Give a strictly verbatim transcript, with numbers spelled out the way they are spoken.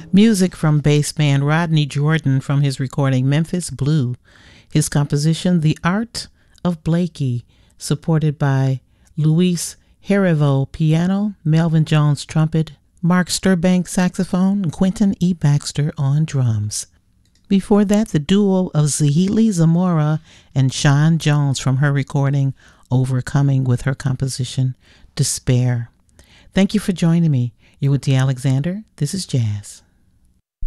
Music from bass man Rodney Jordan from his recording Memphis Blue. His composition The Art of Blakey, supported by Luis Herivo piano, Melvin Jones trumpet, Mark Sturbank saxophone, and Quentin E. Baxter on drums. Before that, the duo of Zahili Zamora and Sean Jones from her recording Overcoming with her composition Despair. Thank you for joining me. You're with D. Alexander. This is Jazz.